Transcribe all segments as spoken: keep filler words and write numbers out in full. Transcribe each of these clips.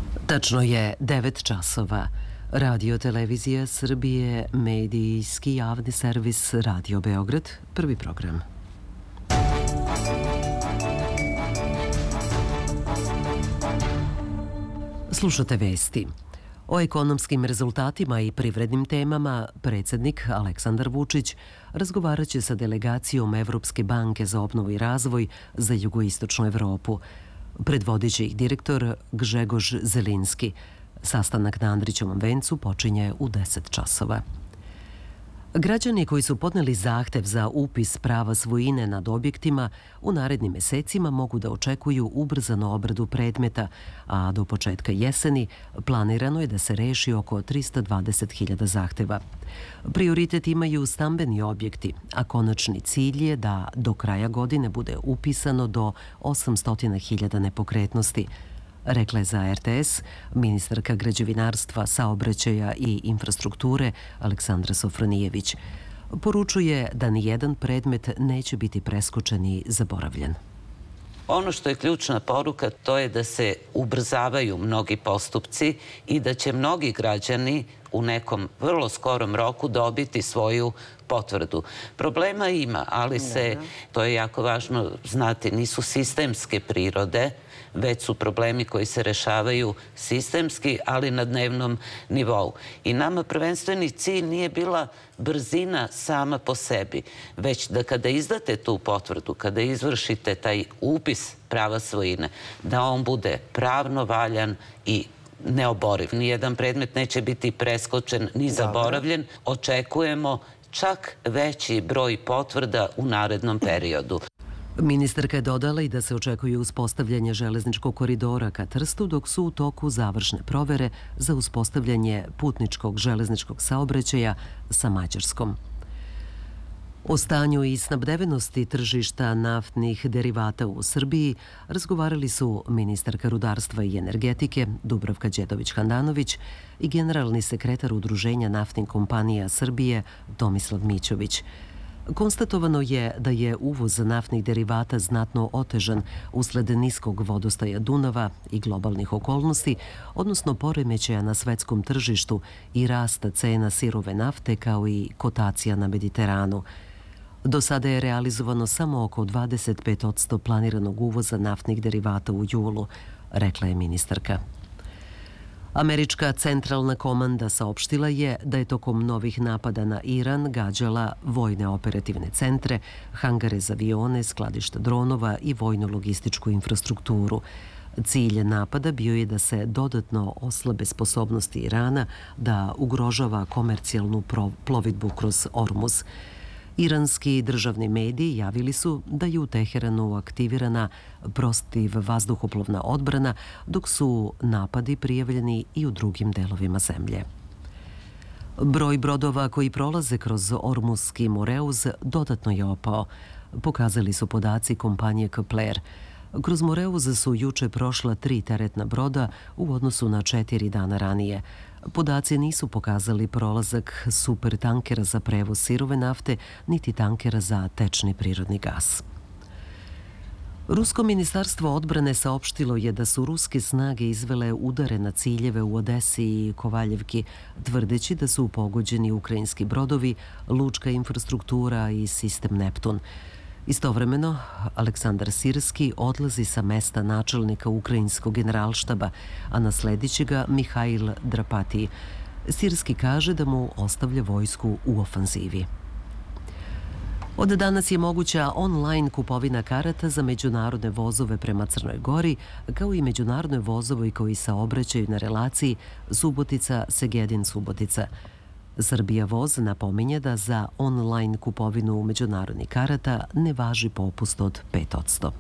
Tačno je devet časova. Radio Televizija Srbije, medijski javni servis Radio Beograd, prvi program. Slušate vesti. O ekonomskim rezultatima i privrednim temama predsjednik Aleksandar Vučić razgovarat će sa delegacijom Evropske banke za obnovu i razvoj za jugoistočnu Evropu. Predvodit će ih direktor Gžegož Zelinski. Sastanak na Andrićevom vencu počinje u deset časova. Građani koji su podneli zahtev za upis prava svojine nad objektima u narednim mesecima mogu da očekuju ubrzanu obradu predmeta, a do početka jeseni planirano je da se reši oko trista dvadeset hiljada zahteva. Prioritet imaju stambeni objekti, a konačni cilj je da do kraja godine bude upisano do osamsto hiljada nepokretnosti, rekla je za R T S ministarka građevinarstva, saobraćaja i infrastrukture Aleksandra Sofronijević. Poručuje da nijedan predmet neće biti preskočen i zaboravljen. Ono što je ključna poruka, to je da se ubrzavaju mnogi postupci i da će mnogi građani u nekom vrlo skorom roku dobiti svoju potvrdu. Problema ima, ali se, to je jako važno znati, nisu sistemske prirode, već su problemi koji se rešavaju sistemski, ali na dnevnom nivou. I nama prvenstveni cilj nije bila brzina sama po sebi, već da kada izdate tu potvrdu, kada izvršite taj upis prava svojine, da on bude pravno valjan i neoboriv. Nijedan predmet neće biti preskočen ni zaboravljen. Očekujemo čak veći broj potvrda u narednom periodu. Ministarka je dodala i da se očekuje uspostavljanje železničkog koridora ka Trstu, dok su u toku završne provere za uspostavljanje putničkog železničkog saobraćaja sa Mađarskom. O stanju i snabdevenosti tržišta naftnih derivata u Srbiji razgovarali su ministarka rudarstva i energetike Dubravka Đedović-Handanović i generalni sekretar Udruženja naftnih kompanija Srbije Tomislav Mićović. Konstatovano je da je uvoz naftnih derivata znatno otežan usled niskog vodostaja Dunava i globalnih okolnosti, odnosno poremećaja na svetskom tržištu i rasta cena sirove nafte kao i kotacija na Mediteranu. Do sada je realizovano samo oko dvadeset pet posto planiranog uvoza naftnih derivata u julu, rekla je ministarka. Američka centralna komanda saopštila je da je tokom novih napada na Iran gađala vojne operativne centre, hangare za avione, skladišta dronova i vojno-logističku infrastrukturu. Cilj napada bio je da se dodatno oslabe sposobnosti Irana da ugrožava komercijalnu plovidbu kroz Ormuz. Iranski državni mediji javili su da je u Teheranu aktivirana protiv vazduhoplovna odbrana, dok su napadi prijavljeni i u drugim delovima zemlje. Broj brodova koji prolaze kroz Ormuzski Moreuz dodatno je opao, pokazali su podaci kompanije Kepler. Kroz Moreuz su juče prošla tri teretna broda u odnosu na četiri dana ranije. Podaci nisu pokazali prolazak supertankera za prevoz sirove nafte, niti tankera za tečni prirodni gas. Rusko ministarstvo odbrane saopštilo je da su ruske snage izvele udare na ciljeve u Odesi i Kovaljevki, tvrdeći da su pogođeni ukrajinski brodovi, lučka infrastruktura i sistem Neptun. Istovremeno, Aleksandar Sirski odlazi sa mesta načelnika ukrajinskog generalštaba, a nasledit će ga Mihajl Drapati. Sirski kaže da mu ostavlja vojsku u ofanzivi. Od danas je moguća online kupovina karata za međunarodne vozove prema Crnoj Gori, kao i međunarodne vozove koji saobraćaju na relaciji Subotica-Segedin-Subotica. Srbija voz napominje da za online kupovinu međunarodnih karata ne važi popust od pet posto.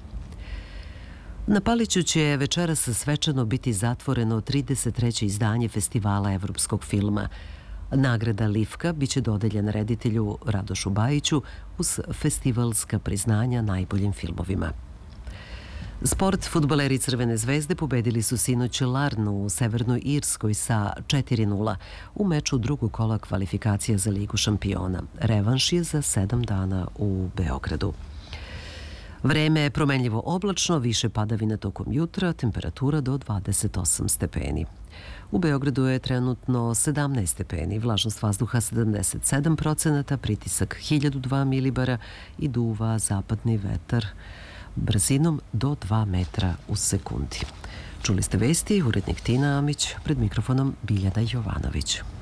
Na Paliću će večeras svečano biti zatvoreno trideset treće izdanje Festivala evropskog filma. Nagrada Livka biće dodeljena reditelju Radošu Bajiću uz festivalska priznanja najboljim filmovima. Sport, fudbaleri Crvene zvezde pobedili su sinoć Larnu u Severnoj Irskoj sa četiri nula u meču drugog kola kvalifikacija za Ligu šampiona. Revanš je za sedam dana u Beogradu. Vreme je promenljivo oblačno, više padavina tokom jutra, temperatura do dvadeset osam stepeni. U Beogradu je trenutno sedamnaest stepeni, vlažnost vazduha sedamdeset sedam procenata, pritisak hiljadu dva milibara i duva zapadni vetar brzinom do dva metra u sekundi. Čuli ste vesti, urednik Tina Amić, pred mikrofonom Biljana Jovanović.